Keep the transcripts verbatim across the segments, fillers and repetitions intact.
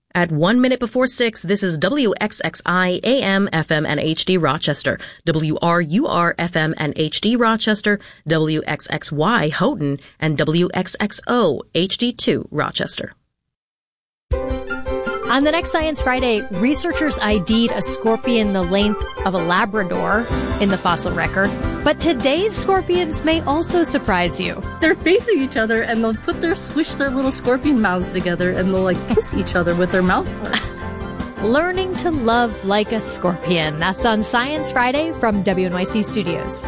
At one minute before six, this is W X X I A M F M and H D Rochester, W R U R F M and H D Rochester, W X X Y Houghton, and W X X O H D two Rochester. On the next Science Friday, researchers ID'd a scorpion the length of a Labrador in the fossil record. But today's scorpions may also surprise you. They're facing each other and they'll put their, squish their little scorpion mouths together and they'll like kiss each other with their mouth parts. Learning to love like a scorpion. That's on Science Friday from W N Y C Studios.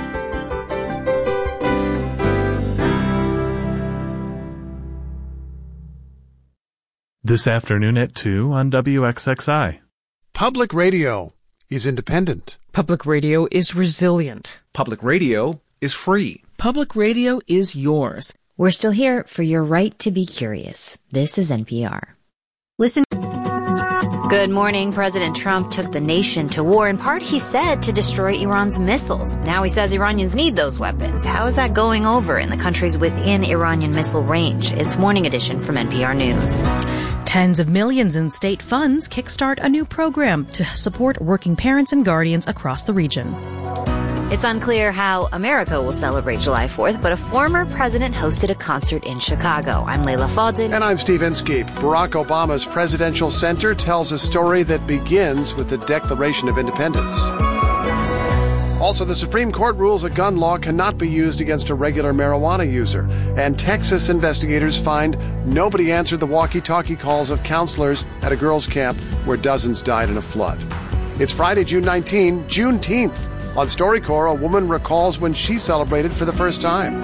This afternoon at two on W X X I. Public radio is independent. Public radio is resilient. Public radio is free. Public radio is yours. We're still here for your right to be curious. This is N P R. Listen. Good morning. President Trump took the nation to war, in part, he said, to destroy Iran's missiles. Now he says Iranians need those weapons. How is that going over in the countries within Iranian missile range? It's Morning Edition from N P R News. Tens of millions in state funds kickstart a new program to support working parents and guardians across the region. It's unclear how America will celebrate July fourth, but a former president hosted a concert in Chicago. I'm Layla Fadel. And I'm Steve Inskeep. Barack Obama's Presidential Center tells a story that begins with the Declaration of Independence. Also, the Supreme Court rules a gun law cannot be used against a regular marijuana user. And Texas investigators find nobody answered the walkie-talkie calls of counselors at a girls' camp where dozens died in a flood. It's Friday, June nineteenth, Juneteenth. On StoryCorps, a woman recalls when she celebrated for the first time.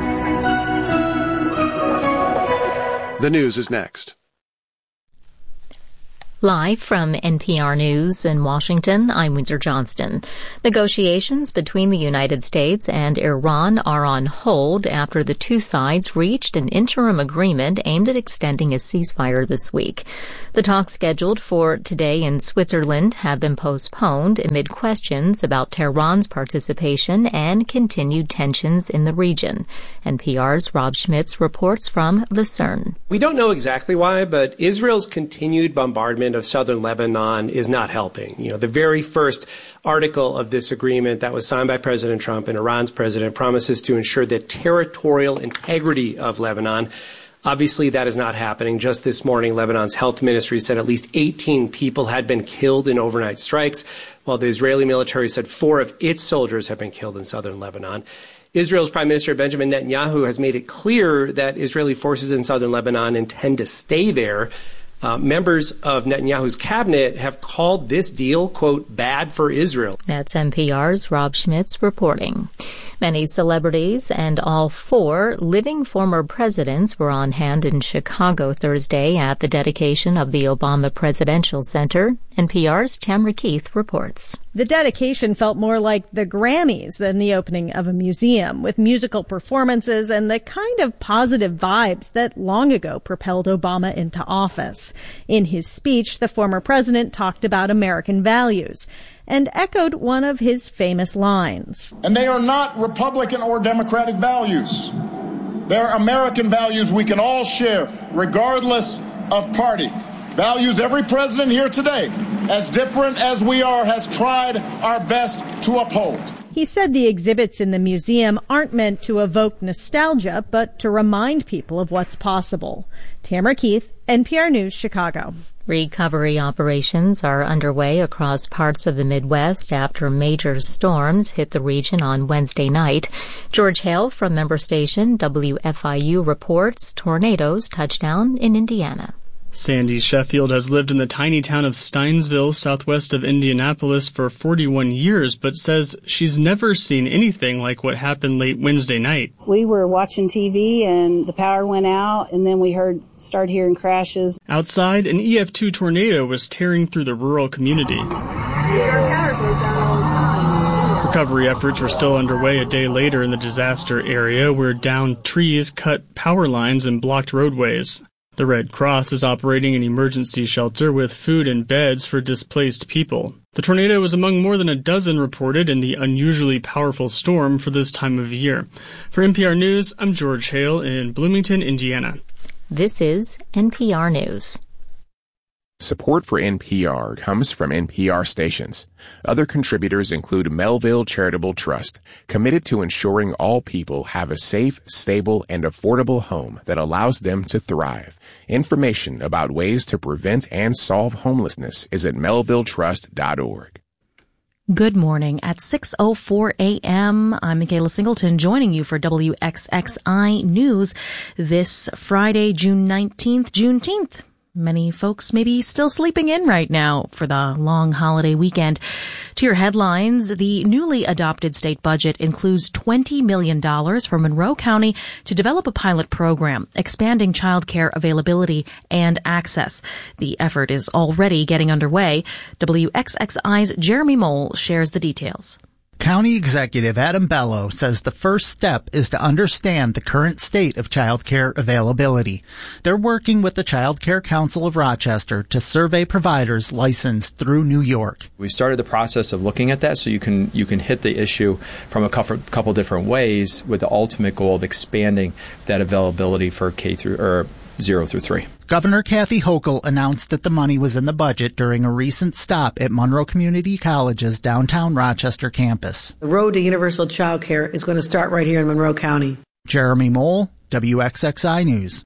The news is next. Live from N P R News in Washington, I'm Windsor Johnston. Negotiations between the United States and Iran are on hold after the two sides reached an interim agreement aimed at extending a ceasefire this week. The talks scheduled for today in Switzerland have been postponed amid questions about Tehran's participation and continued tensions in the region. N P R's Rob Schmitz reports from Lucerne. We don't know exactly why, but Israel's continued bombardment of southern Lebanon is not helping. You know, the very first article of this agreement that was signed by President Trump and Iran's president promises to ensure the territorial integrity of Lebanon. Obviously, that is not happening. Just this morning, Lebanon's health ministry said at least eighteen people had been killed in overnight strikes, while the Israeli military said four of its soldiers have been killed in southern Lebanon. Israel's Prime Minister Benjamin Netanyahu has made it clear that Israeli forces in southern Lebanon intend to stay there. Uh, members of Netanyahu's cabinet have called this deal, quote, bad for Israel. That's N P R's Rob Schmitz reporting. Many celebrities and all four living former presidents were on hand in Chicago Thursday at the dedication of the Obama Presidential Center. N P R's Tamara Keith reports. The dedication felt more like the Grammys than the opening of a museum, with musical performances and the kind of positive vibes that long ago propelled Obama into office. In his speech, the former president talked about American values and echoed one of his famous lines. And they are not Republican or Democratic values. They're American values we can all share, regardless of party. Values every president here today, as different as we are, has tried our best to uphold. He said the exhibits in the museum aren't meant to evoke nostalgia, but to remind people of what's possible. Tamara Keith, N P R News, Chicago. Recovery operations are underway across parts of the Midwest after major storms hit the region on Wednesday night. George Hale from member station W F I U reports tornadoes touched down in Indiana. Sandy Sheffield has lived in the tiny town of Steinsville, southwest of Indianapolis, for forty-one years, but says she's never seen anything like what happened late Wednesday night. We were watching T V and the power went out, and then we heard started hearing crashes. Outside, an E F two tornado was tearing through the rural community. Recovery efforts were still underway a day later in the disaster area, where downed trees cut power lines and blocked roadways. The Red Cross is operating an emergency shelter with food and beds for displaced people. The tornado was among more than a dozen reported in the unusually powerful storm for this time of year. For N P R News, I'm George Hale in Bloomington, Indiana. This is N P R News. Support for N P R comes from N P R stations. Other contributors include Melville Charitable Trust, committed to ensuring all people have a safe, stable, and affordable home that allows them to thrive. Information about ways to prevent and solve homelessness is at melville trust dot org. Good morning. At six oh four a.m., I'm Michaela Singleton joining you for W X X I News this Friday, June nineteenth, Juneteenth. Many folks may be still sleeping in right now for the long holiday weekend. To your headlines, the newly adopted state budget includes twenty million dollars for Monroe County to develop a pilot program, expanding child care availability and access. The effort is already getting underway. W X X I's Jeremy Mole shares the details. County Executive Adam Bello says the first step is to understand the current state of child care availability. They're working with the Child Care Council of Rochester to survey providers licensed through New York. We started the process of looking at that so you can you can hit the issue from a couple, couple different ways with the ultimate goal of expanding that availability for K through or zero through three. Governor Kathy Hochul announced that the money was in the budget during a recent stop at Monroe Community College's downtown Rochester campus. The road to universal child care is going to start right here in Monroe County. Jeremy Mole, W X X I News.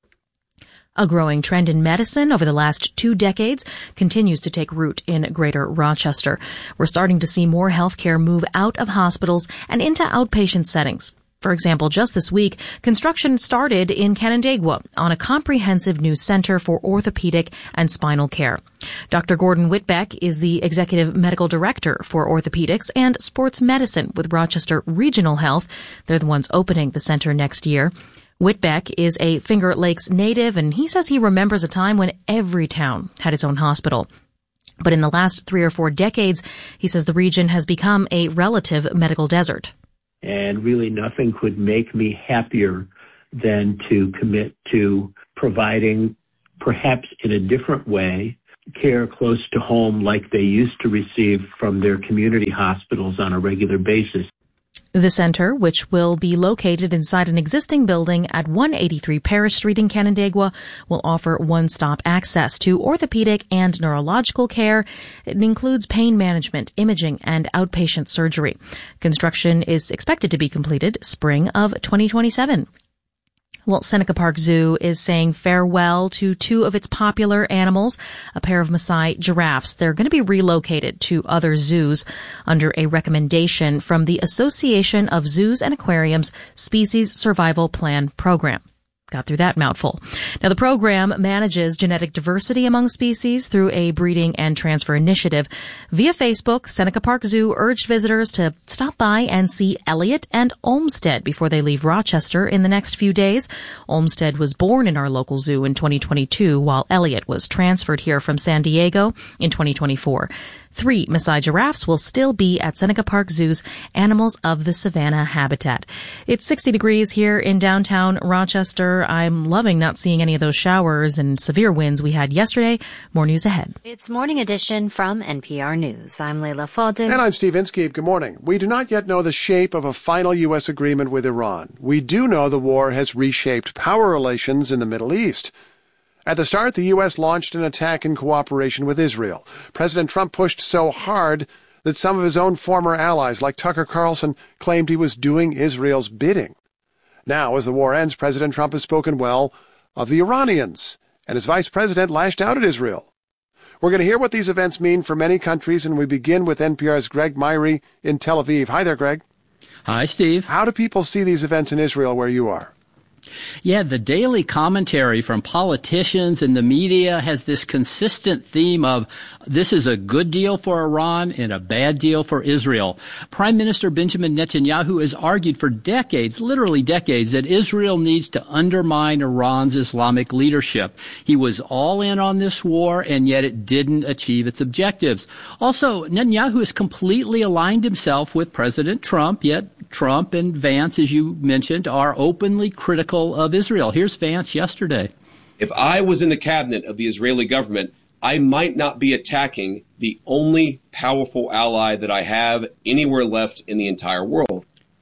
A growing trend in medicine over the last two decades continues to take root in Greater Rochester. We're starting to see more healthcare move out of hospitals and into outpatient settings. For example, just this week, construction started in Canandaigua on a comprehensive new center for orthopedic and spinal care. Doctor Gordon Whitbeck is the executive medical director for orthopedics and sports medicine with Rochester Regional Health. They're the ones opening the center next year. Whitbeck is a Finger Lakes native, and he says he remembers a time when every town had its own hospital. But in the last three or four decades, he says the region has become a relative medical desert. And really nothing could make me happier than to commit to providing, perhaps in a different way, care close to home like they used to receive from their community hospitals on a regular basis. The center, which will be located inside an existing building at one eighty-three Parish Street in Canandaigua, will offer one-stop access to orthopedic and neurological care. It includes pain management, imaging, and outpatient surgery. Construction is expected to be completed spring of twenty twenty-seven. Well, Seneca Park Zoo is saying farewell to two of its popular animals, a pair of Maasai giraffes. They're going to be relocated to other zoos under a recommendation from the Association of Zoos and Aquariums Species Survival Plan program. Got through that mouthful. Now, the program manages genetic diversity among species through a breeding and transfer initiative. Via Facebook, Seneca Park Zoo urged visitors to stop by and see Elliot and Olmsted before they leave Rochester in the next few days. Olmsted was born in our local zoo in twenty twenty-two, while Elliot was transferred here from San Diego in twenty twenty-four. Three Maasai giraffes will still be at Seneca Park Zoo's Animals of the Savannah habitat. It's sixty degrees here in downtown Rochester. I'm loving not seeing any of those showers and severe winds we had yesterday. More news ahead. It's Morning Edition from N P R News. I'm Layla Fadel. And I'm Steve Inskeep. Good morning. We do not yet know the shape of a final U S agreement with Iran. We do know the war has reshaped power relations in the Middle East. At the start, the U S launched an attack in cooperation with Israel. President Trump pushed so hard that some of his own former allies, like Tucker Carlson, claimed he was doing Israel's bidding. Now, as the war ends, President Trump has spoken well of the Iranians, and his vice president lashed out at Israel. We're going to hear what these events mean for many countries, and we begin with N P R's Greg Myrie in Tel Aviv. Hi there, Greg. Hi, Steve. How do people see these events in Israel where you are? Yeah, the daily commentary from politicians and the media has this consistent theme of this is a good deal for Iran and a bad deal for Israel. Prime Minister Benjamin Netanyahu has argued for decades, literally decades, that Israel needs to undermine Iran's Islamic leadership. He was all in on this war, and yet it didn't achieve its objectives. Also, Netanyahu has completely aligned himself with President Trump, yet Trump and Vance, as you mentioned, are openly critical of Israel. Here's Vance yesterday. If I was in the cabinet of the Israeli government, I might not be attacking the only powerful ally that I have anywhere left in the entire world.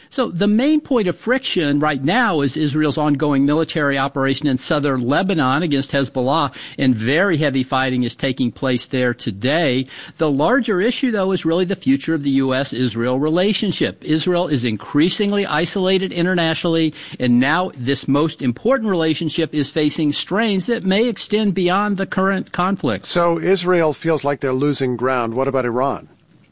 So the main point of friction right now is Israel's ongoing military operation in southern Lebanon against Hezbollah, and very heavy fighting is taking place there today. The larger issue, though, is really the future of the U S Israel relationship. Israel is increasingly isolated internationally, and now this most important relationship is facing strains that may extend beyond the current conflict. So Israel feels like they're losing ground. What about Iran?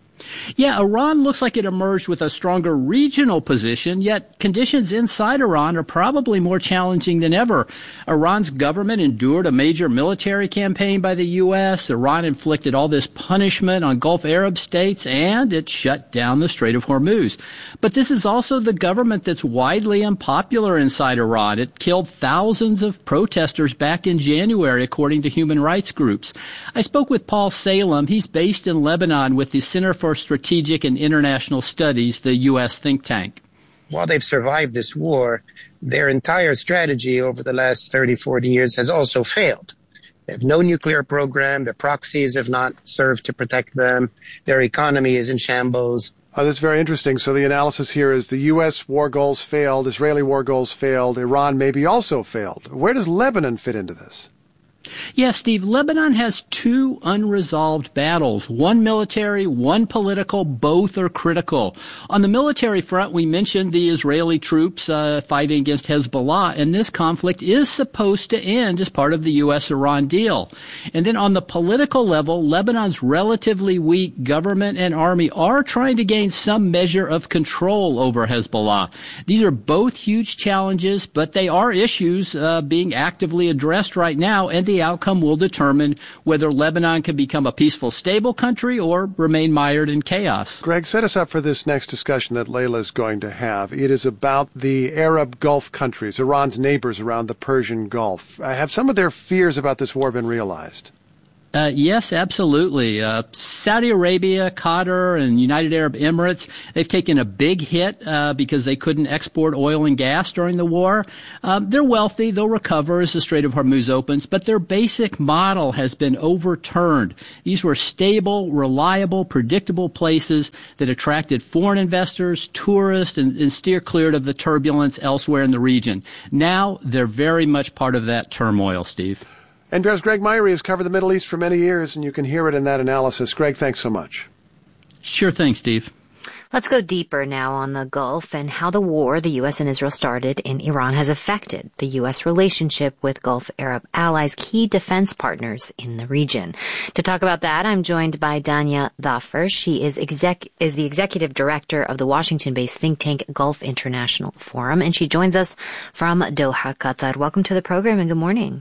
Yeah, Iran looks like it emerged with a stronger regional position, yet conditions inside Iran are probably more challenging than ever. Iran's government endured a major military campaign by the U S. Iran inflicted all this punishment on Gulf Arab states, and it shut down the Strait of Hormuz. But this is also the government that's widely unpopular inside Iran. It killed thousands of protesters back in January, according to human rights groups. I spoke with Paul Salem. He's based in Lebanon with the Center for Strategic and International Studies, the U S think tank. While they've survived this war, their entire strategy over the last thirty, forty years has also failed. They have no nuclear program. Their proxies have not served to protect them. Their economy is in shambles. Oh, that's very interesting. So the analysis here is the U S war goals failed, Israeli war goals failed, Iran maybe also failed. Where does Lebanon fit into this? Yeah, Steve, Lebanon has two unresolved battles, one military, one political. Both are critical. On the military front, we mentioned the Israeli troops uh, fighting against Hezbollah, and this conflict is supposed to end as part of the U S Iran deal. And then on the political level, Lebanon's relatively weak government and army are trying to gain some measure of control over Hezbollah. These are both huge challenges, but they are issues uh, being actively addressed right now, and the The outcome will determine whether Lebanon can become a peaceful, stable country or remain mired in chaos. Greg, set us up for this next discussion that Layla is going to have. It is about the Arab Gulf countries, Iran's neighbors around the Persian Gulf. Uh, have some of their fears about this war been realized? Uh, yes, absolutely. Uh, Saudi Arabia, Qatar, and United Arab Emirates, they've taken a big hit uh, because they couldn't export oil and gas during the war. Um, they're wealthy. They'll recover as the Strait of Hormuz opens, but their basic model has been overturned. These were stable, reliable, predictable places that attracted foreign investors, tourists, and, and steer clear of the turbulence elsewhere in the region. Now they're very much part of that turmoil, Steve. N P R's Greg Myrie has covered the Middle East for many years, and you can hear it in that analysis. Greg, thanks so much. Sure thing, Steve. Let's go deeper now on the Gulf and how the war the U S and Israel started in Iran has affected the U S relationship with Gulf Arab allies, key defense partners in the region. To talk about that, I'm joined by Danya Dhafar. She is exec is the executive director of the Washington-based think tank Gulf International Forum, and she joins us from Doha, Qatar. Welcome to the program and good morning.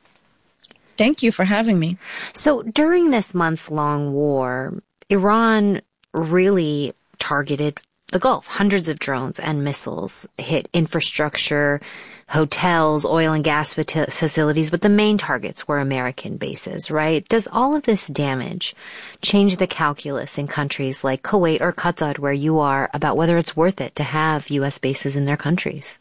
Thank you for having me. So during this months-long war, Iran really targeted the Gulf. Hundreds of drones and missiles hit infrastructure, hotels, oil and gas facilities, but the main targets were American bases, right? Does all of this damage change the calculus in countries like Kuwait or Qatar, where you are, about whether it's worth it to have U S bases in their countries?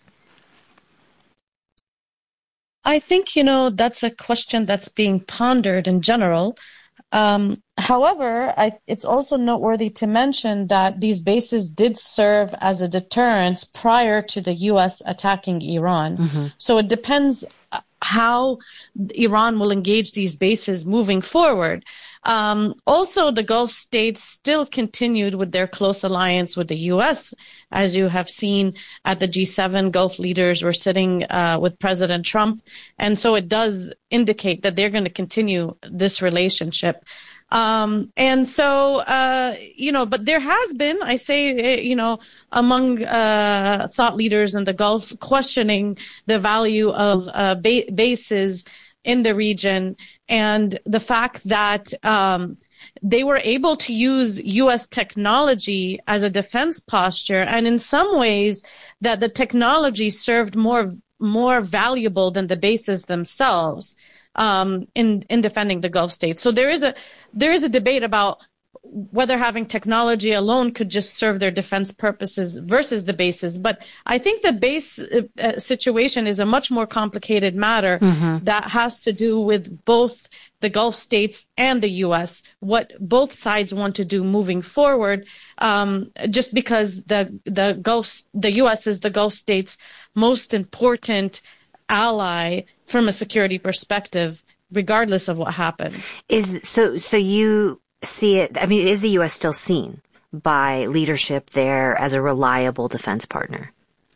I think, you know, that's a question that's being pondered in general. Um, however, I, it's also noteworthy to mention that these bases did serve as a deterrence prior to the U S attacking Iran. Mm-hmm. So it depends how Iran will engage these bases moving forward. Um, also, the Gulf states still continued with their close alliance with the U S. As you have seen at the G seven, Gulf leaders were sitting uh, with President Trump. And so it does indicate that they're going to continue this relationship. Um, and so, uh, you know, but there has been, I say, you know, among uh, thought leaders in the Gulf questioning the value of uh, ba- bases in the region, and the fact that um, they were able to use U S technology as a defense posture, and in some ways that the technology served more more valuable than the bases themselves um, in in defending the Gulf states. So there is a there is a debate about whether having technology alone could just serve their defense purposes versus the bases. But I think the base uh, situation is a much more complicated matter mm-hmm. that has to do with both the Gulf states and the U S, what both sides want to do moving forward, um, just because the the Gulf, the U S is the Gulf states' most important ally from a security perspective, regardless of what happened. Is so so you see it, I mean, is the U S still seen by leadership there as a reliable defense partner?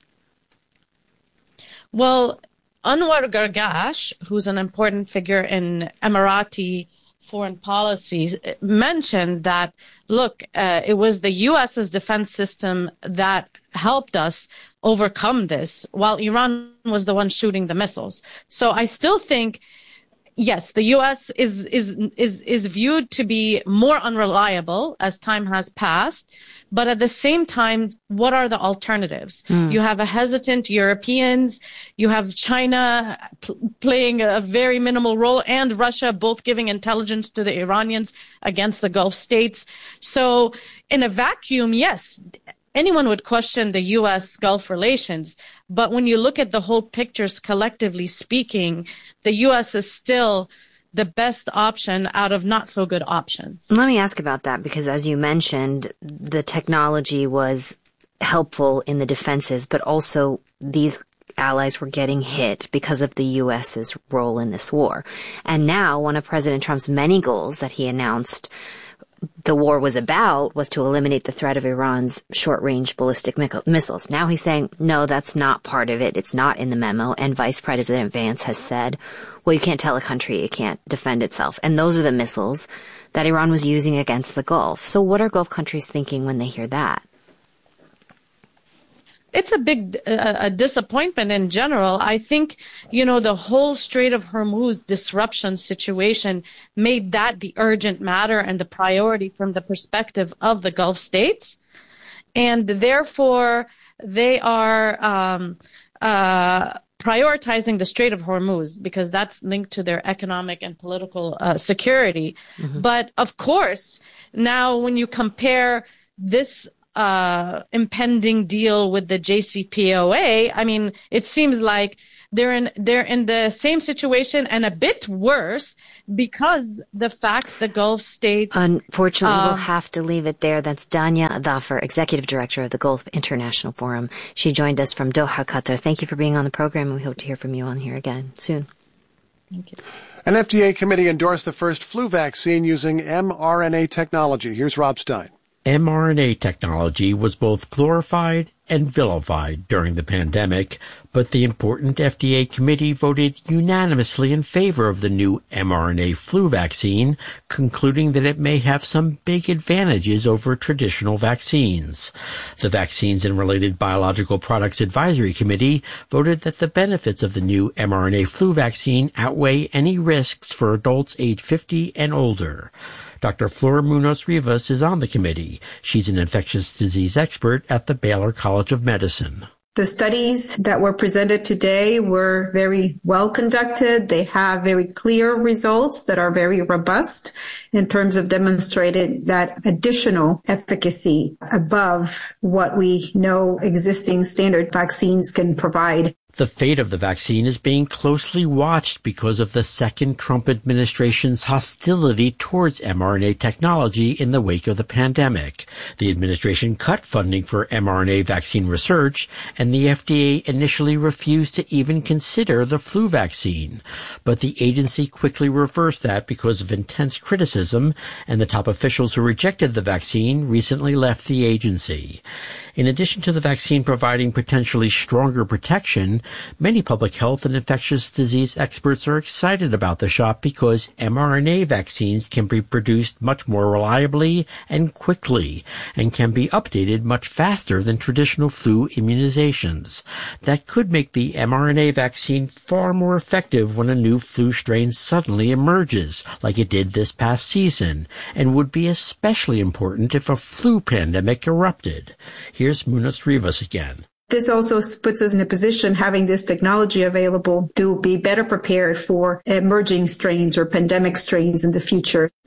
Well, Anwar Gargash, who's an important figure in Emirati foreign policies, mentioned that, look, uh, it was the U S's defense system that helped us overcome this, while Iran was the one shooting the missiles. So I still think, yes, the U S is is is is viewed to be more unreliable as time has passed, but at the same time, what are the alternatives? Mm. You have a hesitant Europeans, you have China pl- playing a very minimal role, and Russia both giving intelligence to the Iranians against the Gulf states. So in a vacuum, yes, anyone would question the U S Gulf relations, but when you look at the whole pictures collectively speaking, the U S is still the best option out of not so good options. Let me ask about that, because as you mentioned, the technology was helpful in the defenses, but also these allies were getting hit because of the U S's role in this war. And now one of President Trump's many goals that he announced the war was about was to eliminate the threat of Iran's short-range ballistic missiles. Now he's saying, no, that's not part of it. It's not in the memo. And Vice President Vance has said, well, you can't tell a country it can't defend itself. And those are the missiles that Iran was using against the Gulf. So what are Gulf countries thinking when they hear that? It's a big uh, a disappointment in general. I think, you know, the whole Strait of Hormuz disruption situation made that the urgent matter and the priority from the perspective of the Gulf states. And therefore, they are um, uh, prioritizing the Strait of Hormuz because that's linked to their economic and political uh, security. Mm-hmm. But of course, now when you compare this Uh, impending deal with the J C P O A, I mean, it seems like they're in they're in the same situation and a bit worse because the fact the Gulf states. Unfortunately, um, we'll have to leave it there. That's Danya Adhafer, Executive Director of the Gulf International Forum. She joined us from Doha, Qatar. Thank you for being on the program, and we hope to hear from you on here again soon. Thank you. An F D A committee endorsed the first flu vaccine using mRNA technology. Here's Rob Stein. mRNA technology was both glorified and vilified during the pandemic, but the important F D A committee voted unanimously in favor of the new mRNA flu vaccine, concluding that it may have some big advantages over traditional vaccines. The Vaccines and Related Biological Products Advisory Committee voted that the benefits of the new mRNA flu vaccine outweigh any risks for adults age fifty and older. Doctor Flor Munoz-Rivas is on the committee. She's an infectious disease expert at the Baylor College of Medicine. The studies that were presented today were very well conducted. They have very clear results that are very robust in terms of demonstrating that additional efficacy above what we know existing standard vaccines can provide. The fate of the vaccine is being closely watched because of the second Trump administration's hostility towards mRNA technology in the wake of the pandemic. The administration cut funding for mRNA vaccine research, and the F D A initially refused to even consider the flu vaccine. But the agency quickly reversed that because of intense criticism, and the top officials who rejected the vaccine recently left the agency. In addition to the vaccine providing potentially stronger protection, many public health and infectious disease experts are excited about the shot because mRNA vaccines can be produced much more reliably and quickly and can be updated much faster than traditional flu immunizations. That could make the mRNA vaccine far more effective when a new flu strain suddenly emerges, like it did this past season, and would be especially important if a flu pandemic erupted. Here's Munoz-Rivas again. This also puts us in a position, having this technology available, to be better prepared for emerging strains or pandemic strains in the future.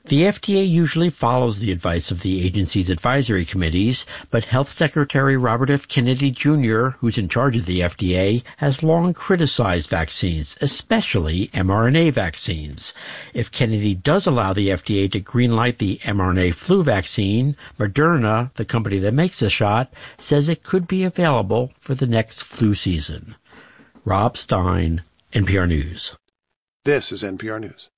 The F D A usually follows the advice of the agency's advisory committees, but Health Secretary Robert F. Kennedy Junior, who's in charge of the F D A, has long criticized vaccines, especially mRNA vaccines. If Kennedy does allow the F D A to greenlight the mRNA flu vaccine, Moderna, the company that makes the shot, says it could be available for the next flu season. Rob Stein, N P R News. This is N P R News.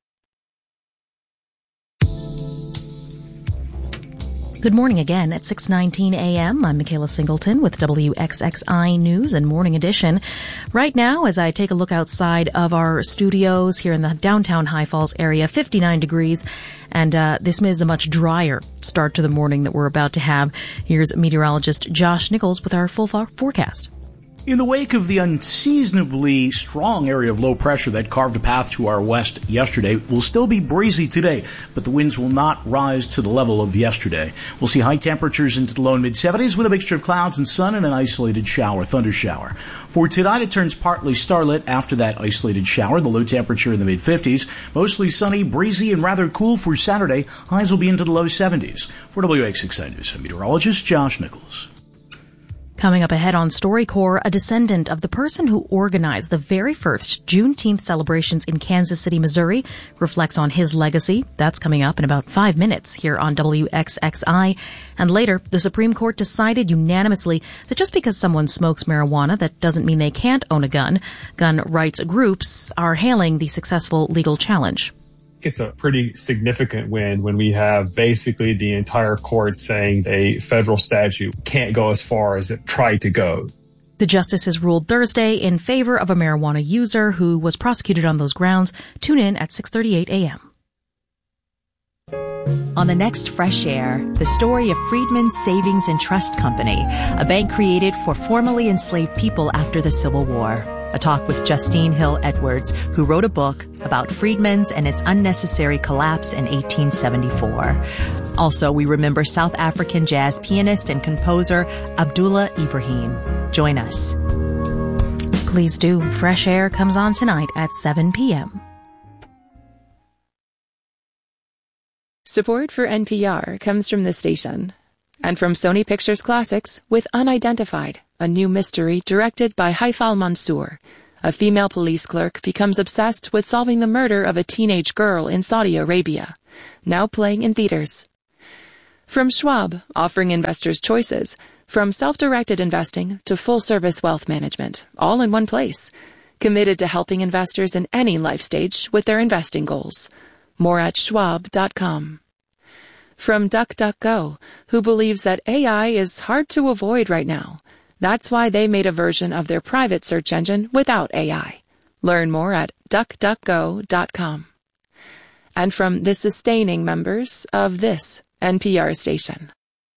Good morning again at six nineteen a.m. I'm Michaela Singleton with W X X I News and Morning Edition. Right now, as I take a look outside of our studios here in the downtown High Falls area, fifty-nine degrees, and uh, this is a much drier start to the morning that we're about to have. Here's meteorologist Josh Nichols with our full forecast. In the wake of the unseasonably strong area of low pressure that carved a path to our west yesterday, it will still be breezy today, but the winds will not rise to the level of yesterday. We'll see high temperatures into the low and mid seventies with a mixture of clouds and sun and an isolated shower, thunder shower. For tonight, it turns partly starlit after that isolated shower, the low temperature in the mid fifties. Mostly sunny, breezy, and rather cool for Saturday. Highs will be into the low seventies. For W X X I News, I'm meteorologist Josh Nichols. Coming up ahead on StoryCorps, a descendant of the person who organized the very first Juneteenth celebrations in Kansas City, Missouri, reflects on his legacy. That's coming up in about five minutes here on W X X I. And later, the Supreme Court decided unanimously that just because someone smokes marijuana, that doesn't mean they can't own a gun. Gun rights groups are hailing the successful legal challenge. It's a pretty significant win when we have basically the entire court saying a federal statute can't go as far as it tried to go. The justices ruled Thursday in favor of a marijuana user who was prosecuted on those grounds. Tune in at six thirty-eight a.m. On the next Fresh Air, the story of Freedmen's Savings and Trust Company, a bank created for formerly enslaved people after the Civil War. A talk with Justine Hill Edwards, who wrote a book about Freedmen's and its unnecessary collapse in eighteen seventy-four. Also, we remember South African jazz pianist and composer Abdullah Ibrahim. Join us. Please do. Fresh Air comes on tonight at seven p.m. Support for N P R comes from this station and from Sony Pictures Classics with Unidentified, a new mystery directed by Haifal Mansour. A female police clerk becomes obsessed with solving the murder of a teenage girl in Saudi Arabia. Now playing in theaters. From Schwab, offering investors choices, from self-directed investing to full-service wealth management, all in one place. Committed to helping investors in any life stage with their investing goals. More at schwab dot com. From DuckDuckGo, who believes that A I is hard to avoid right now. That's why they made a version of their private search engine without A I. Learn more at duck duck go dot com. And from the sustaining members of this N P R station.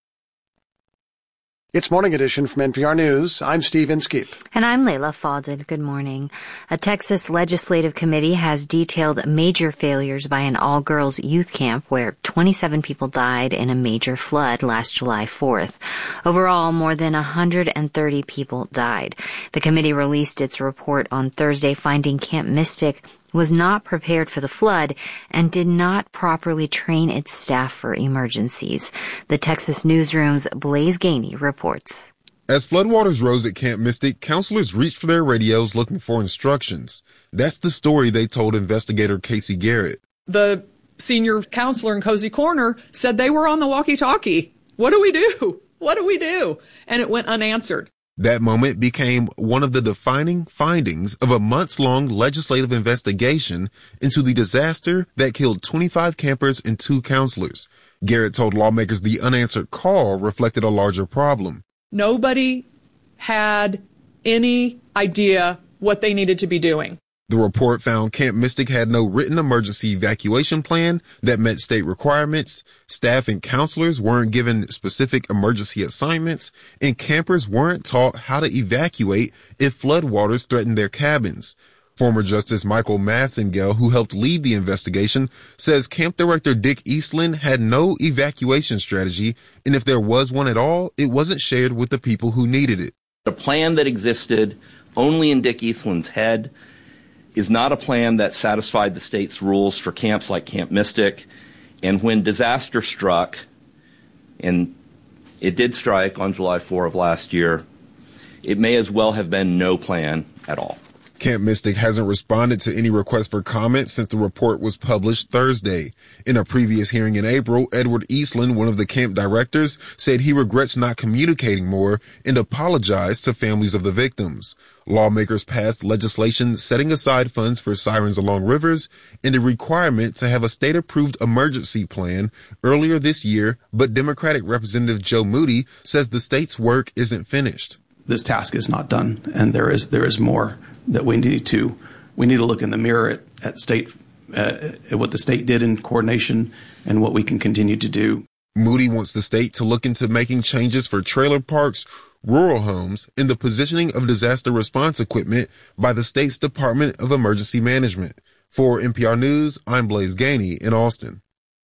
It's Morning Edition from N P R News. I'm Steve Inskeep. And I'm Layla Faldin. Good morning. A Texas legislative committee has detailed major failures by an all-girls youth camp where twenty-seven people died in a major flood last July fourth. Overall, more than one hundred thirty people died. The committee released its report on Thursday, finding Camp Mystic was not prepared for the flood and did not properly train its staff for emergencies. The Texas Newsroom's Blaze Gainey reports. As floodwaters rose at Camp Mystic, counselors reached for their radios looking for instructions. That's the story they told investigator Casey Garrett. The senior counselor in Cozy Corner said they were on the walkie-talkie. What do we do? What do we do? And it went unanswered. That moment became one of the defining findings of a months-long legislative investigation into the disaster that killed twenty-five campers and two counselors. Garrett told lawmakers the unanswered call reflected a larger problem. Nobody had any idea what they needed to be doing. The report found Camp Mystic had no written emergency evacuation plan that met state requirements, staff and counselors weren't given specific emergency assignments, and campers weren't taught how to evacuate if floodwaters threatened their cabins. Former Justice Michael Massengale, who helped lead the investigation, says Camp Director Dick Eastland had no evacuation strategy, and if there was one at all, it wasn't shared with the people who needed it. The plan that existed only in Dick Eastland's head is not a plan that satisfied the state's rules for camps like Camp Mystic. And when disaster struck, and it did strike on July fourth of last year, it may as well have been no plan at all. Camp Mystic hasn't responded to any requests for comment since the report was published Thursday. In a previous hearing in April, Edward Eastland, one of the camp directors, said he regrets not communicating more and apologized to families of the victims. Lawmakers passed legislation setting aside funds for Sirens Along Rivers and a requirement to have a state-approved emergency plan earlier this year, but Democratic Representative Joe Moody says the state's work isn't finished. This task is not done, and there is there is more that we need to we need to look in the mirror at, at state uh, at what the state did in coordination and what we can continue to do. Moody wants the state to look into making changes for trailer parks, rural homes, and the positioning of disaster response equipment by the state's Department of Emergency Management. For N P R News, I'm Blaise Gainey in Austin.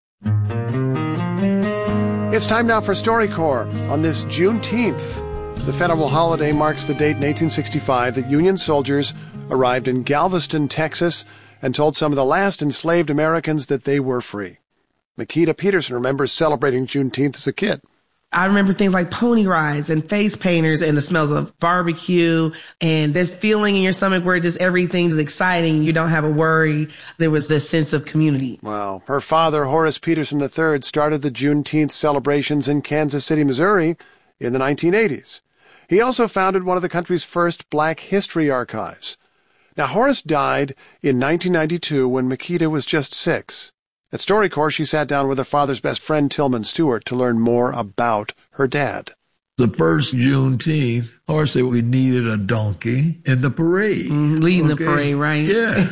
It's time now for StoryCorps on this Juneteenth. The federal holiday marks the date in eighteen sixty-five that Union soldiers arrived in Galveston, Texas, and told some of the last enslaved Americans that they were free. Makita Peterson remembers celebrating Juneteenth as a kid. I remember things like pony rides and face painters and the smells of barbecue and that feeling in your stomach where just everything's exciting. You don't have a worry. There was this sense of community. Wow. Her father, Horace Peterson the third, started the Juneteenth celebrations in Kansas City, Missouri in the nineteen eighties. He also founded one of the country's first Black History archives. Now, Horace died in nineteen ninety-two when Makita was just six. At StoryCorps, she sat down with her father's best friend, Tillman Stewart, to learn more about her dad. The first Juneteenth, Horace said we needed a donkey in the parade. Mm, leading okay? the parade, right?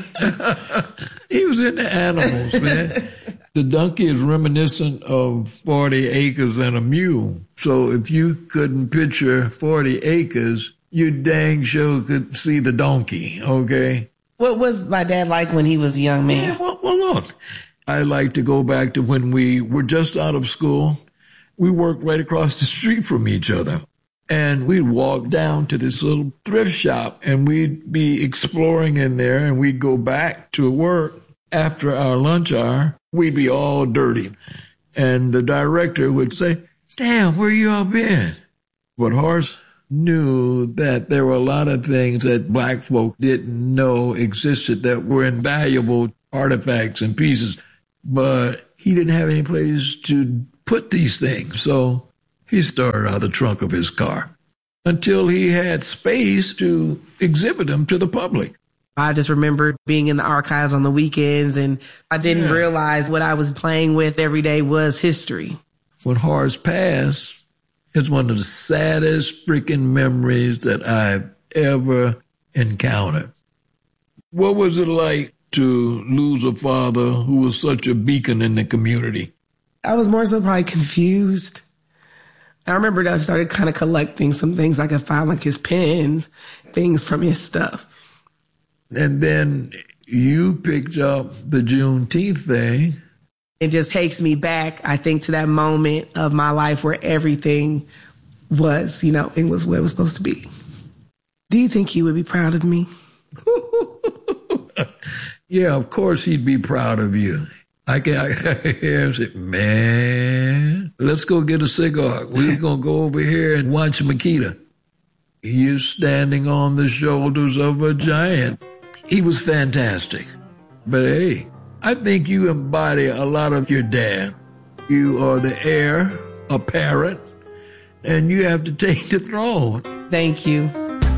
Yeah. He was into animals, man. The donkey is reminiscent of forty acres and a mule. So if you couldn't picture forty acres, you dang sure could see the donkey, okay? What was my dad like when he was a young man? Yeah, well, well, look, I like to go back to when we were just out of school. We worked right across the street from each other. And we'd walk down to this little thrift shop, and we'd be exploring in there, and we'd go back to work after our lunch hour. We'd be all dirty. And the director would say, damn, where you all been? But Horace knew that there were a lot of things that black folk didn't know existed that were invaluable artifacts and pieces. But he didn't have any place to put these things. So he started out of the trunk of his car until he had space to exhibit them to the public. I just remember being in the archives on the weekends, and I didn't yeah. realize what I was playing with every day was history. When Horace passed, it's one of the saddest freaking memories that I've ever encountered. What was it like to lose a father who was such a beacon in the community? I was more so probably confused. I remember that I started kind of collecting some things I could find, like his pens, things from his stuff. And then you picked up the Juneteenth thing. It just takes me back, I think, to that moment of my life where everything was, you know, it was what it was supposed to be. Do you think he would be proud of me? Yeah, of course he'd be proud of you. I can I hear him say, man, let's go get a cigar. We're going to go over here and watch Makita. You're standing on the shoulders of a giant. He was fantastic. But hey, I think you embody a lot of your dad. You are the heir, a parent, and you have to take the throne. Thank you.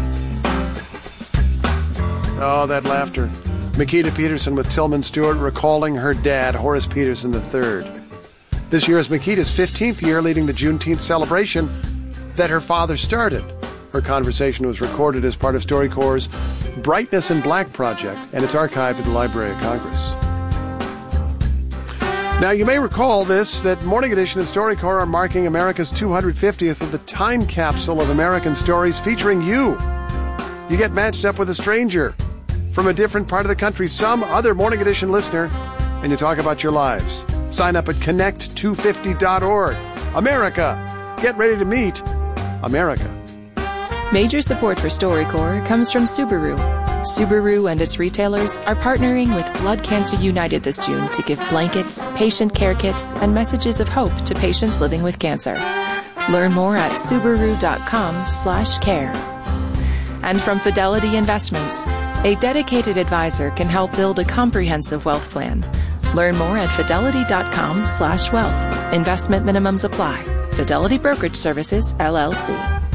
Oh, that laughter. Makita Peterson with Tillman Stewart recalling her dad, Horace Peterson the third. This year is Makita's fifteenth year leading the Juneteenth celebration that her father started. Her conversation was recorded as part of StoryCorps' Brightness in Black project, and it's archived at the Library of Congress. Now, you may recall this, that Morning Edition and StoryCorps are marking America's two hundred fiftieth with a time capsule of American stories featuring you. You get matched up with a stranger from a different part of the country, some other Morning Edition listener, and you talk about your lives. Sign up at connect two fifty dot org. America, get ready to meet America. Major support for StoryCorps comes from Subaru. Subaru and its retailers are partnering with Blood Cancer United this June to give blankets, patient care kits, and messages of hope to patients living with cancer. Learn more at Subaru.com slash care. And from Fidelity Investments, a dedicated advisor can help build a comprehensive wealth plan. Learn more at Fidelity.com slash wealth. Investment minimums apply. Fidelity Brokerage Services, L L C.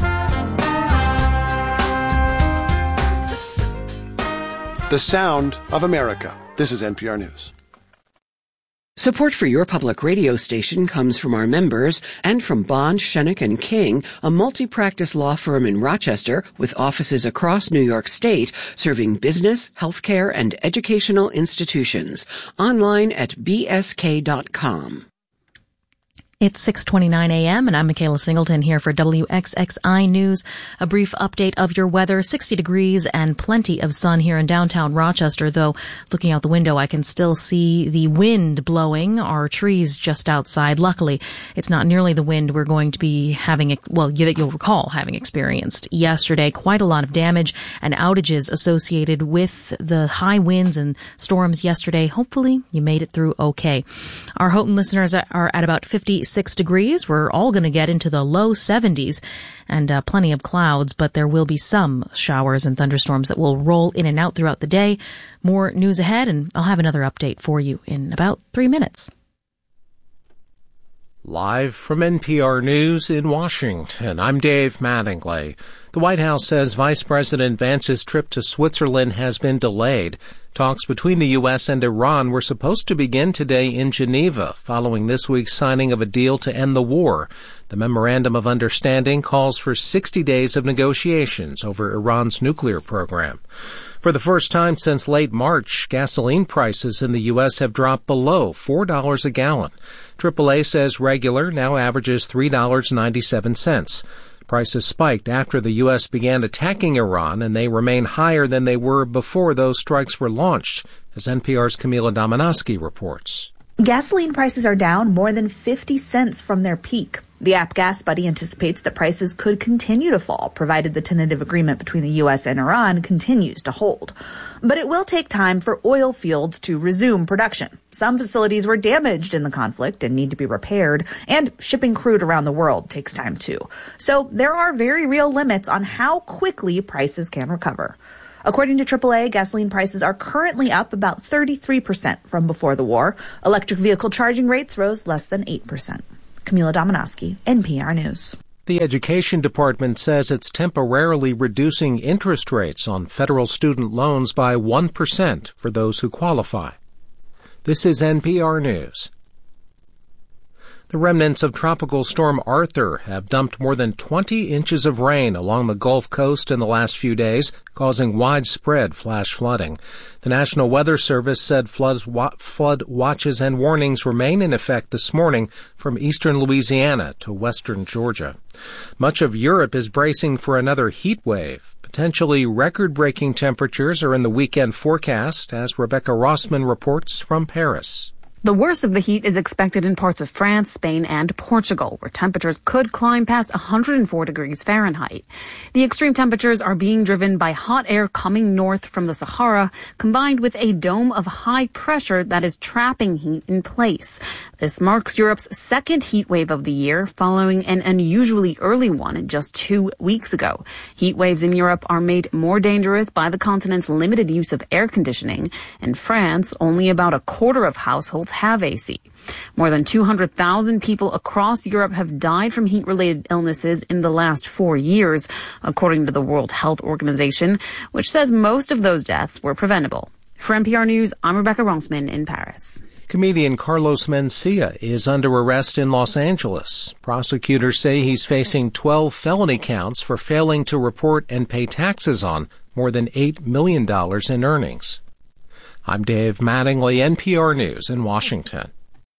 The sound of America. This is N P R News. Support for your public radio station comes from our members and from Bond, Schoeneck and King, a multi-practice law firm in Rochester with offices across New York State, serving business, healthcare, and educational institutions. Online at b s k dot com. It's six twenty-nine a.m. and I'm Michaela Singleton here for W X X I News. A brief update of your weather, sixty degrees and plenty of sun here in downtown Rochester, though looking out the window I can still see the wind blowing our trees just outside. Luckily, it's not nearly the wind we're going to be having, well, that you'll recall having experienced yesterday. Quite a lot of damage and outages associated with the high winds and storms yesterday. Hopefully you made it through okay. Our Houghton listeners are at about fifty Six degrees. We're all going to get into the low seventies and uh, plenty of clouds, but there will be some showers and thunderstorms that will roll in and out throughout the day. More news ahead, and I'll have another update for you in about three minutes. Live from N P R News in Washington, I'm Dave Mattingly. The White House says Vice President Vance's trip to Switzerland has been delayed. Talks between the U S and Iran were supposed to begin today in Geneva, following this week's signing of a deal to end the war. The Memorandum of Understanding calls for sixty days of negotiations over Iran's nuclear program. For the first time since late March, gasoline prices in the U S have dropped below four dollars a gallon. triple A says regular now averages three dollars and ninety-seven cents. Prices spiked after the U S began attacking Iran, and they remain higher than they were before those strikes were launched, as N P R's Camila Domonoske reports. Gasoline prices are down more than fifty cents from their peak. The app GasBuddy anticipates that prices could continue to fall, provided the tentative agreement between the U S and Iran continues to hold. But it will take time for oil fields to resume production. Some facilities were damaged in the conflict and need to be repaired, and shipping crude around the world takes time too. So there are very real limits on how quickly prices can recover. According to triple A, gasoline prices are currently up about thirty-three percent from before the war. Electric vehicle charging rates rose less than eight percent. Camila Domonoske, N P R News. The Education Department says it's temporarily reducing interest rates on federal student loans by one percent for those who qualify. This is N P R News. The remnants of Tropical Storm Arthur have dumped more than twenty inches of rain along the Gulf Coast in the last few days, causing widespread flash flooding. The National Weather Service said floods, wa- flood watches and warnings remain in effect this morning from eastern Louisiana to western Georgia. Much of Europe is bracing for another heat wave. Potentially record-breaking temperatures are in the weekend forecast, as Rebecca Rossman reports from Paris. The worst of the heat is expected in parts of France, Spain, and Portugal, where temperatures could climb past one hundred four degrees Fahrenheit. The extreme temperatures are being driven by hot air coming north from the Sahara, combined with a dome of high pressure that is trapping heat in place. This marks Europe's second heat wave of the year, following an unusually early one just two weeks ago. Heat waves in Europe are made more dangerous by the continent's limited use of air conditioning. In France, only about a quarter of households have A C. More than two hundred thousand people across Europe have died from heat-related illnesses in the last four years, according to the World Health Organization, which says most of those deaths were preventable. For N P R News, I'm Rebecca Ronsman in Paris. Comedian Carlos Mencia is under arrest in Los Angeles. Prosecutors say he's facing twelve felony counts for failing to report and pay taxes on more than eight million dollars in earnings. I'm Dave Mattingly, N P R News in Washington.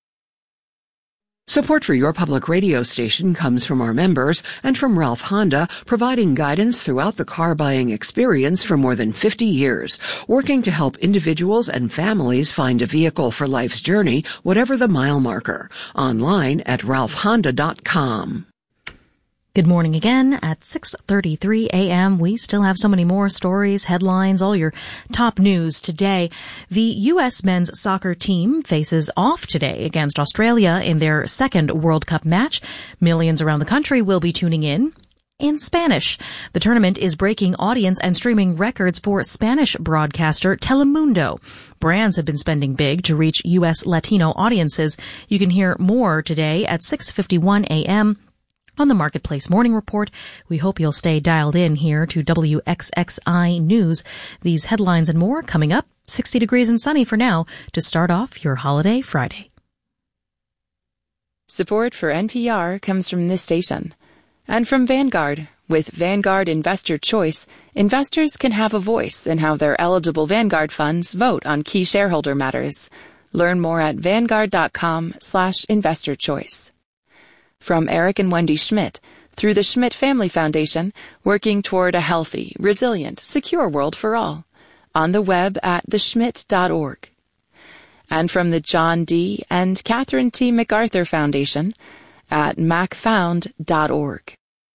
Support for your public radio station comes from our members and from Ralph Honda, providing guidance throughout the car buying experience for more than fifty years, working to help individuals and families find a vehicle for life's journey, whatever the mile marker. Online at ralph honda dot com. Good morning again at six thirty-three a.m. We still have so many more stories, headlines, all your top news today. The U S men's soccer team faces off today against Australia in their second World Cup match. Millions around the country will be tuning in in Spanish. The tournament is breaking audience and streaming records for Spanish broadcaster Telemundo. Brands have been spending big to reach U S Latino audiences. You can hear more today at six fifty-one a.m. on the Marketplace Morning Report. We hope you'll stay dialed in here to W X X I News. These headlines and more coming up. sixty degrees and sunny for now to start off your holiday Friday. Support for N P R comes from this station and from Vanguard. With Vanguard Investor Choice, investors can have a voice in how their eligible Vanguard funds vote on key shareholder matters. Learn more at vanguard.com slash investor choice. From Eric and Wendy Schmidt, through the Schmidt Family Foundation, working toward a healthy, resilient, secure world for all. On the web at the schmidt dot org. And from the John D. and Catherine T. MacArthur Foundation at mac found dot org.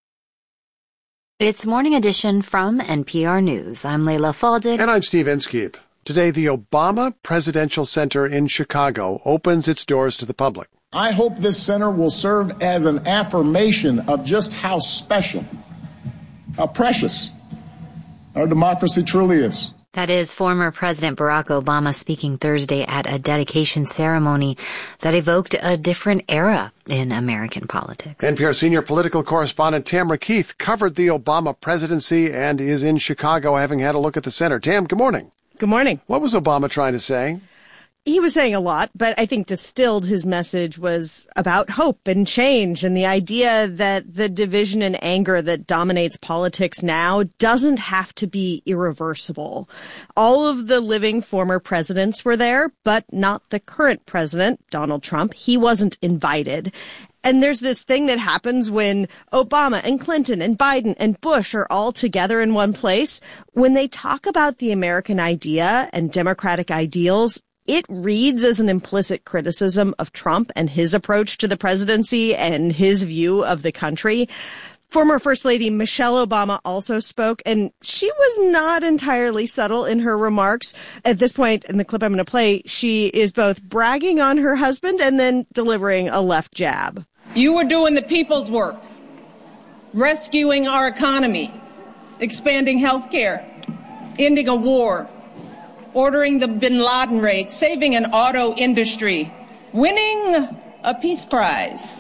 It's Morning Edition from N P R News. I'm Leila Fadel. And I'm Steve Inskeep. Today, the Obama Presidential Center in Chicago opens its doors to the public. I hope this center will serve as an affirmation of just how special, how precious our democracy truly is. That is former President Barack Obama speaking Thursday at a dedication ceremony that evoked a different era in American politics. N P R senior political correspondent Tamara Keith covered the Obama presidency and is in Chicago, having had a look at the center. Tam, good morning. Good morning. What was Obama trying to say? He was saying a lot, but I think distilled his message was about hope and change and the idea that the division and anger that dominates politics now doesn't have to be irreversible. All of the living former presidents were there, but not the current president, Donald Trump. He wasn't invited. And there's this thing that happens when Obama and Clinton and Biden and Bush are all together in one place. When they talk about the American idea and democratic ideals, it reads as an implicit criticism of Trump and his approach to the presidency and his view of the country. Former First Lady Michelle Obama also spoke, and she was not entirely subtle in her remarks. At this point in the clip I'm going to play, she is both bragging on her husband and then delivering a left jab. You were doing the people's work, rescuing our economy, expanding health care, ending a war, ordering the bin Laden raid, saving an auto industry, winning a peace prize.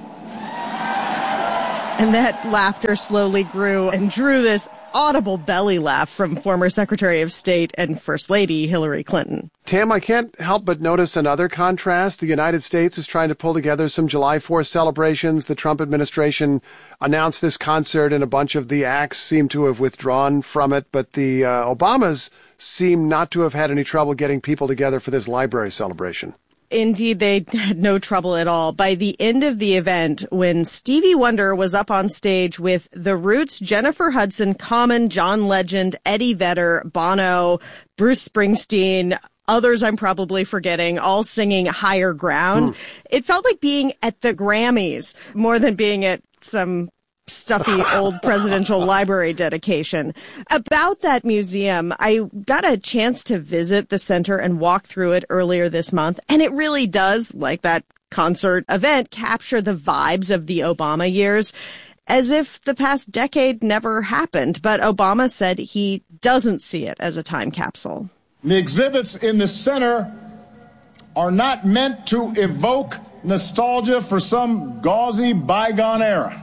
And that laughter slowly grew and drew this audible belly laugh from former Secretary of State and First Lady Hillary Clinton. Tam, I can't help but notice another contrast. The United States is trying to pull together some July fourth celebrations. The Trump administration announced this concert, and a bunch of the acts seem to have withdrawn from it. But the uh, Obamas seem not to have had any trouble getting people together for this library celebration. Indeed, they had no trouble at all. By the end of the event, when Stevie Wonder was up on stage with The Roots, Jennifer Hudson, Common, John Legend, Eddie Vedder, Bono, Bruce Springsteen, others I'm probably forgetting, all singing Higher Ground, mm. it felt like being at the Grammys more than being at some stuffy old presidential library dedication. About that museum, I got a chance to visit the center and walk through it earlier this month, and it really does, like that concert event, capture the vibes of the Obama years as if the past decade never happened. But Obama said he doesn't see it as a time capsule. The exhibits in the center are not meant to evoke nostalgia for some gauzy bygone era,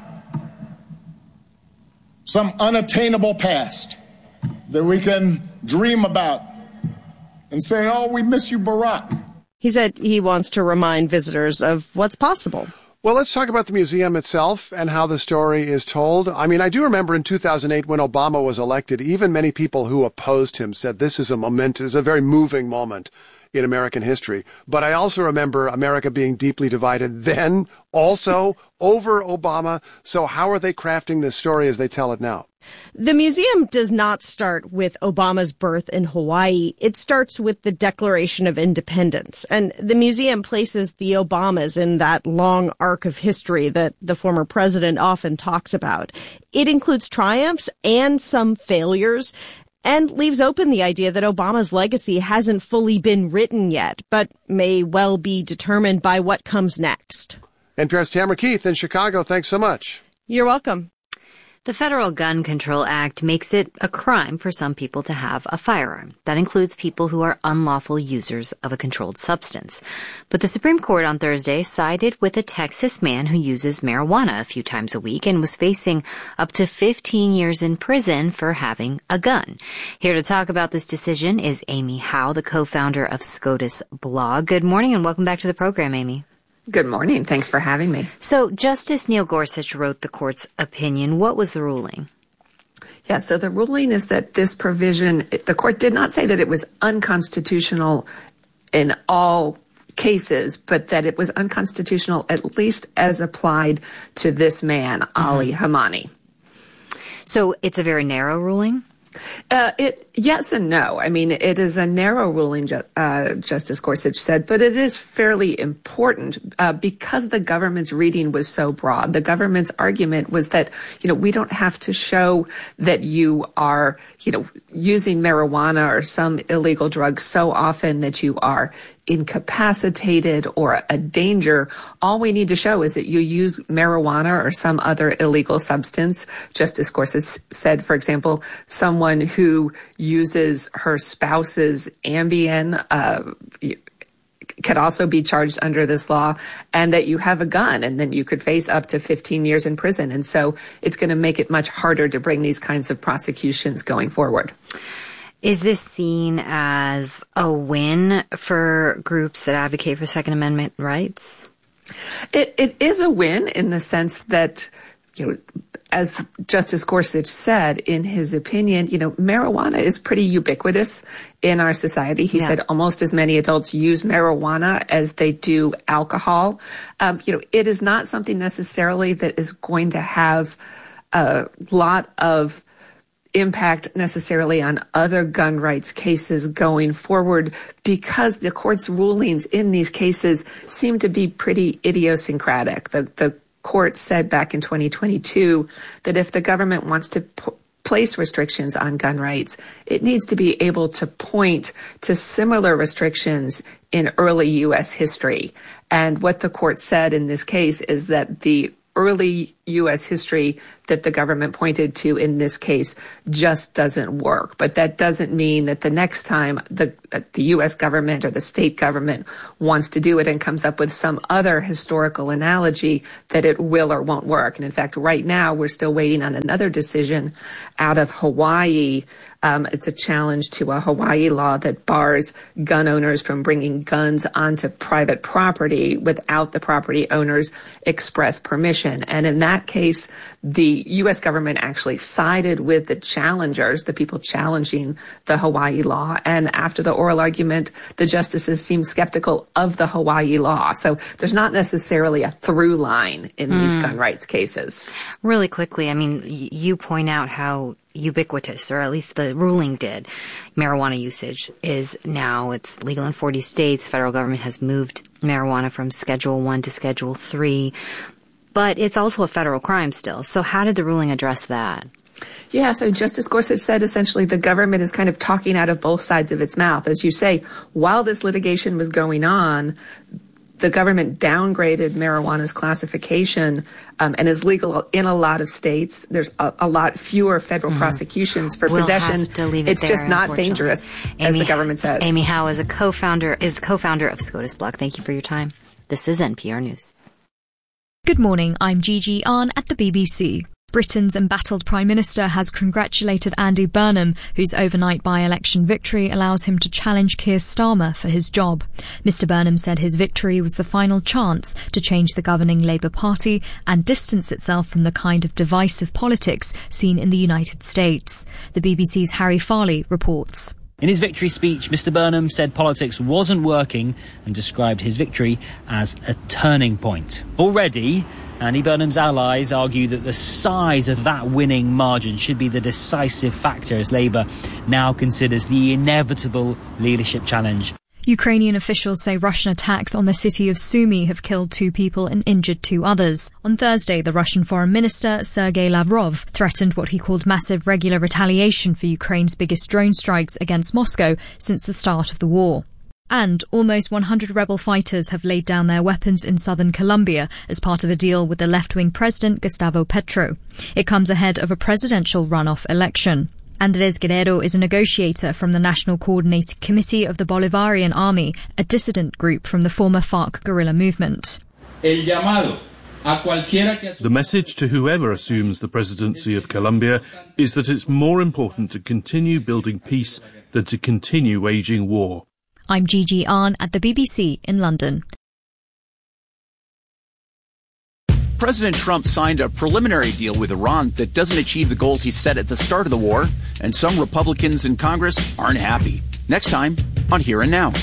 some unattainable past that we can dream about and say, oh, we miss you, Barack. He said he wants to remind visitors of what's possible. Well, let's talk about the museum itself and how the story is told. I mean, I do remember in two thousand eight when Obama was elected, even many people who opposed him said this is a momentous, a very moving moment in American history. But I also remember America being deeply divided then also over Obama. So how are they crafting this story as they tell it now? The museum does not start with Obama's birth in Hawaii. It starts with the Declaration of Independence. And the museum places the Obamas in that long arc of history that the former president often talks about. It includes triumphs and some failures, and leaves open the idea that Obama's legacy hasn't fully been written yet, but may well be determined by what comes next. N P R's Tamara Keith in Chicago, thanks so much. You're welcome. The Federal Gun Control Act makes it a crime for some people to have a firearm. That includes people who are unlawful users of a controlled substance. But the Supreme Court on Thursday sided with a Texas man who uses marijuana a few times a week and was facing up to fifteen years in prison for having a gun. Here to talk about this decision is Amy Howe, the co-founder of SCOTUS Blog. Good morning and welcome back to the program, Amy. Good morning. Thanks for having me. So Justice Neil Gorsuch wrote the court's opinion. What was the ruling? Yeah, so the ruling is that this provision, the court did not say that it was unconstitutional in all cases, but that it was unconstitutional at least as applied to this man, mm-hmm. Ali Hamani. So it's a very narrow ruling? Uh, it yes and no. I mean, it is a narrow ruling, ju- uh, Justice Gorsuch said, but it is fairly important uh, because the government's reading was so broad. The government's argument was that, you know, we don't have to show that you are, you know, using marijuana or some illegal drug so often that you are incapacitated or a danger. All we need to show is that you use marijuana or some other illegal substance. Justice Gorsuch said, for example, someone who uses her spouse's Ambien uh, could also be charged under this law, and that you have a gun, and then you could face up to fifteen years in prison. And so it's going to make it much harder to bring these kinds of prosecutions going forward. Is this seen as a win for groups that advocate for Second Amendment rights? It, it is a win in the sense that, you know, as Justice Gorsuch said in his opinion, you know, marijuana is pretty ubiquitous in our society. He yeah. said almost as many adults use marijuana as they do alcohol. Um, you know, it is not something necessarily that is going to have a lot of impact necessarily on other gun rights cases going forward because the court's rulings in these cases seem to be pretty idiosyncratic. The, the court said back in twenty twenty-two that if the government wants to p- place restrictions on gun rights, it needs to be able to point to similar restrictions in early U S history. And what the court said in this case is that the early U S history that the government pointed to in this case just doesn't work. But that doesn't mean that the next time the, the U S government or the state government wants to do it and comes up with some other historical analogy that it will or won't work. And in fact, right now, we're still waiting on another decision out of Hawaii. Um, it's a challenge to a Hawaii law that bars gun owners from bringing guns onto private property without the property owner's express permission. And in that case, the U S government actually sided with the challengers, the people challenging the Hawaii law. And after the oral argument, the justices seemed skeptical of the Hawaii law. So there's not necessarily a through line in mm. these gun rights cases. Really quickly, I mean, you point out how ubiquitous, or at least the ruling did, marijuana usage is now, it's legal in forty states. Federal government has moved marijuana from Schedule one to Schedule three. But it's also a federal crime still. So how did the ruling address that? Yeah, so Justice Gorsuch said essentially the government is kind of talking out of both sides of its mouth. As you say, while this litigation was going on, the government downgraded marijuana's classification um, and is legal in a lot of states. There's a, a lot fewer federal mm-hmm. prosecutions for we'll possession. Have to leave it it's there, just not dangerous, Amy, as the government says. Amy Howe is a co-founder is co-founder of SCOTUS Blog. Thank you for your time. This is N P R News. Good morning, I'm Gigi Ahn at the B B C. Britain's embattled Prime Minister has congratulated Andy Burnham, whose overnight by-election victory allows him to challenge Keir Starmer for his job. Mister Burnham said his victory was the final chance to change the governing Labour Party and distance itself from the kind of divisive politics seen in the United States. The B B C's Harry Farley reports. In his victory speech, Mister Burnham said politics wasn't working and described his victory as a turning point. Already, Andy Burnham's allies argue that the size of that winning margin should be the decisive factor as Labour now considers the inevitable leadership challenge. Ukrainian officials say Russian attacks on the city of Sumy have killed two people and injured two others. On Thursday, the Russian Foreign Minister, Sergei Lavrov, threatened what he called massive regular retaliation for Ukraine's biggest drone strikes against Moscow since the start of the war. And almost one hundred rebel fighters have laid down their weapons in southern Colombia as part of a deal with the left-wing president Gustavo Petro. It comes ahead of a presidential runoff election. Andrés Guerrero is a negotiator from the National Coordinating Committee of the Bolivarian Army, a dissident group from the former FARC guerrilla movement. The message to whoever assumes the presidency of Colombia is that it's more important to continue building peace than to continue waging war. I'm Gigi Ahn at the B B C in London. President Trump signed a preliminary deal with Iran that doesn't achieve the goals he set at the start of the war, and some Republicans in Congress aren't happy. Next time on Here and Now.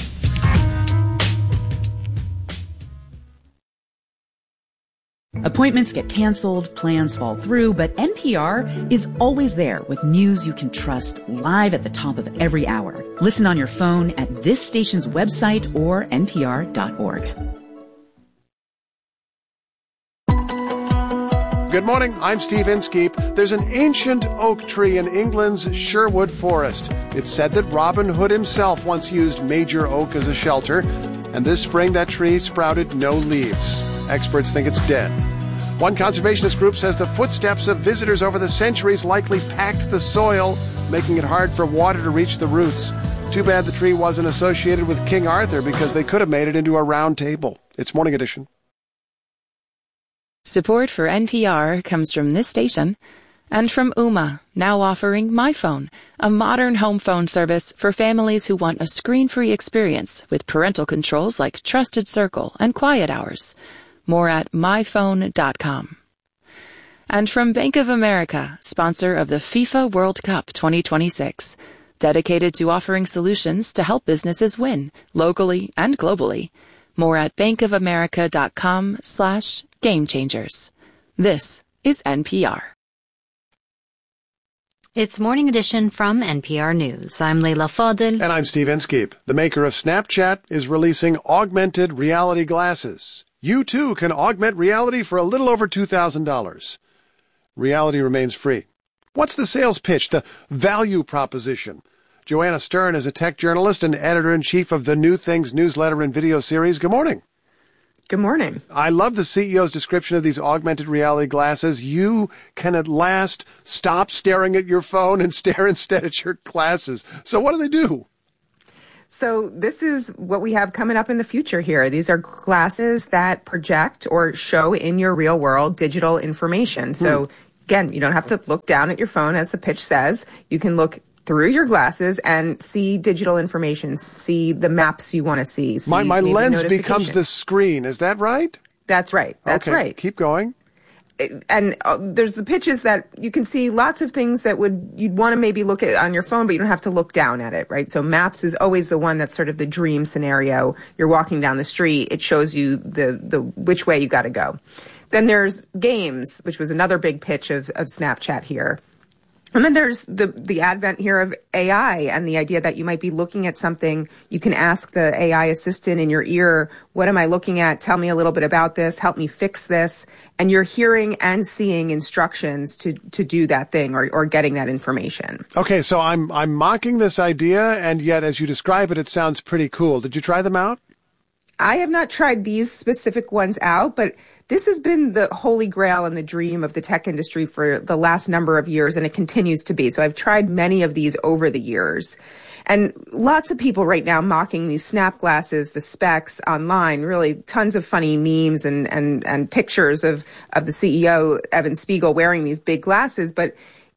Appointments get canceled, plans fall through, but N P R is always there with news you can trust live at the top of every hour. Listen on your phone at this station's website or N P R dot org. Good morning, I'm Steve Inskeep. There's an ancient oak tree in England's Sherwood Forest. It's said that Robin Hood himself once used major oak as a shelter, and this spring that tree sprouted no leaves. Experts think it's dead. One conservationist group says the footsteps of visitors over the centuries likely packed the soil, making it hard for water to reach the roots. Too bad the tree wasn't associated with King Arthur, because they could have made it into a round table. It's Morning Edition. Support for N P R comes from this station and from Ooma, now offering My Phone, a modern home phone service for families who want a screen-free experience with parental controls like Trusted Circle and Quiet Hours. More at my phone dot com. And from Bank of America, sponsor of the FIFA World Cup twenty twenty-six, dedicated to offering solutions to help businesses win, locally and globally. More at bankofamerica.com slash game changers. This is N P R. It's Morning Edition from N P R News. I'm Leila Fadel. And I'm Steve Inskeep. The maker of Snapchat is releasing augmented reality glasses. You, too, can augment reality for a little over two thousand dollars. Reality remains free. What's the sales pitch, the value proposition? Joanna Stern is a tech journalist and editor-in-chief of the New Things newsletter and video series. Good morning. Good morning. I love the C E O's description of these augmented reality glasses. You can at last stop staring at your phone and stare instead at your glasses. So what do they do? So this is what we have coming up in the future here. These are glasses that project or show in your real world digital information. So hmm. again, you don't have to look down at your phone, as the pitch says. You can look through your glasses and see digital information, see the maps you want to see. see my my lens becomes the screen. Is that right? That's right. That's okay. right. Keep going. And uh, there's the pitches that you can see lots of things that would you'd want to maybe look at on your phone, but you don't have to look down at it, right? So maps is always the one that's sort of the dream scenario. You're walking down the street. It shows you the, the which way you got to go. Then there's games, which was another big pitch of, of Snapchat here. And then there's the, the advent here of A I and the idea that you might be looking at something. You can ask the A I assistant in your ear, what am I looking at? Tell me a little bit about this. Help me fix this. And you're hearing and seeing instructions to, to do that thing or, or getting that information. Okay, so I'm I'm mocking this idea, and yet as you describe it, it sounds pretty cool. Did you try them out? I have not tried these specific ones out, but this has been the holy grail and the dream of the tech industry for the last number of years, and it continues to be. So I've tried many of these over the years. And lots of people right now mocking these Snap glasses, the specs online, really tons of funny memes and, and, and pictures of, of the C E O, Evan Spiegel, wearing these big glasses. But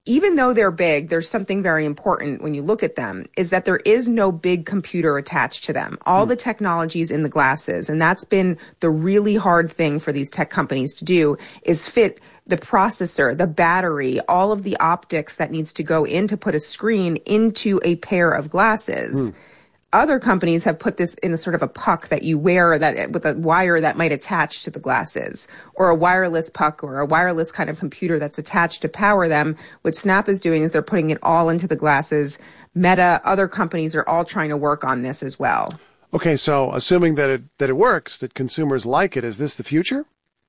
even though they're big, there's something very important when you look at them, is that there is no big computer attached to them. All mm. the technology's in the glasses, and that's been the really hard thing for these tech companies to do, is fit the processor, the battery, all of the optics that needs to go in to put a screen into a pair of glasses. Mm. Other companies have put this in a sort of a puck that you wear that with a wire that might attach to the glasses, or a wireless puck or a wireless kind of computer that's attached to power them. What Snap is doing is they're putting it all into the glasses. Meta, other companies are all trying to work on this as well. Okay, so assuming that it that it works, that consumers like it, is this the future?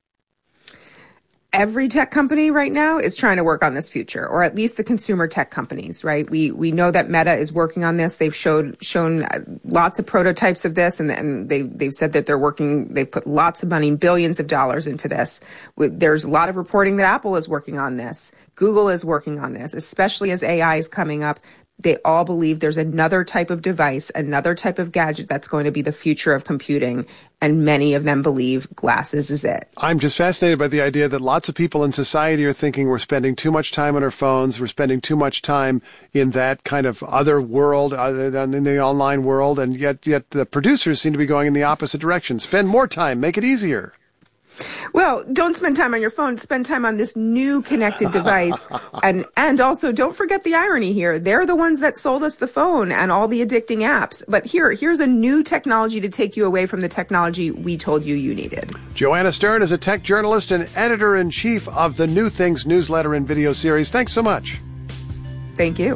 Every tech company right now is trying to work on this future, or at least the consumer tech companies, right? We we know that Meta is working on this. They've showed shown lots of prototypes of this, and, and they they've said that they're working. They've put lots of money, billions of dollars into this. There's a lot of reporting that Apple is working on this. Google is working on this, especially as A I is coming up. They all believe there's another type of device, another type of gadget that's going to be the future of computing. And many of them believe glasses is it. I'm just fascinated by the idea that lots of people in society are thinking we're spending too much time on our phones, we're spending too much time in that kind of other world, other than in the online world, and yet yet the producers seem to be going in the opposite direction. Spend more time, make it easier. Well, don't spend time on your phone. Spend time on this new connected device. and and also, don't forget the irony here. They're the ones that sold us the phone and all the addicting apps. But here, here's a new technology to take you away from the technology we told you you needed. Joanna Stern is a tech journalist and editor-in-chief of the New Things newsletter and video series. Thanks so much. Thank you.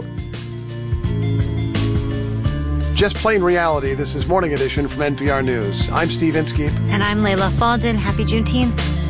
Just Plain Reality. This is Morning Edition from N P R News. I'm Steve Inskeep. And I'm Layla Falden. Happy Juneteenth.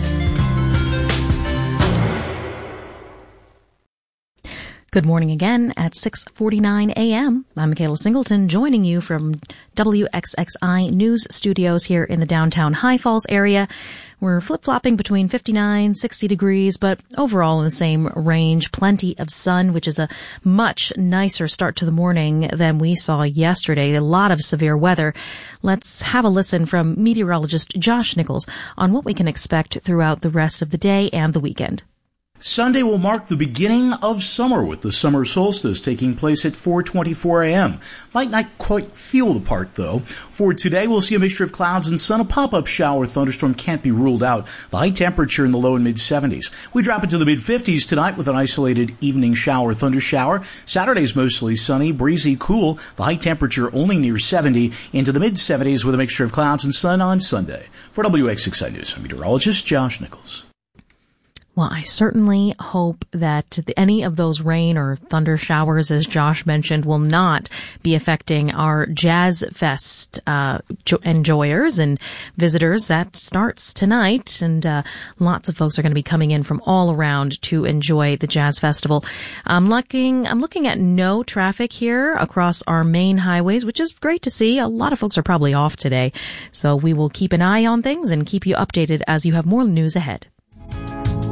Good morning again at six forty-nine a.m. I'm Michaela Singleton, joining you from W X X I News Studios here in the downtown High Falls area. We're flip-flopping between fifty-nine, sixty degrees, but overall in the same range. Plenty of sun, which is a much nicer start to the morning than we saw yesterday. A lot of severe weather. Let's have a listen from meteorologist Josh Nichols on what we can expect throughout the rest of the day and the weekend. Sunday will mark the beginning of summer, with the summer solstice taking place at four twenty-four a.m. Might not quite feel the part, though. For today, we'll see a mixture of clouds and sun. A pop-up shower thunderstorm can't be ruled out. The high temperature in the low and mid-seventies. We drop into the mid-fifties tonight with an isolated evening shower, thunder shower. Saturday's mostly sunny, breezy, cool. The high temperature only near seventy. Into the mid-seventies with a mixture of clouds and sun on Sunday. For W X X I News, I'm meteorologist Josh Nichols. Well, I certainly hope that any of those rain or thunder showers, as Josh mentioned, will not be affecting our Jazz Fest uh, enjoyers and visitors. That starts tonight, and uh, lots of folks are going to be coming in from all around to enjoy the Jazz Festival. I'm looking, I'm looking at no traffic here across our main highways, which is great to see. A lot of folks are probably off today, so we will keep an eye on things and keep you updated as you have more news ahead.